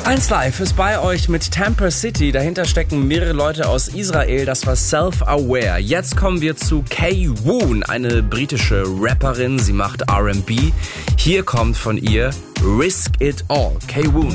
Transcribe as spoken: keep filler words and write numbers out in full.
eins Live ist bei euch mit Tampa City. Dahinter stecken mehrere Leute aus Israel. Das war Self-Aware. Jetzt kommen wir zu Kay Woon, eine britische Rapperin. Sie macht R and B. Hier kommt von ihr Risk It All. Kay Woon.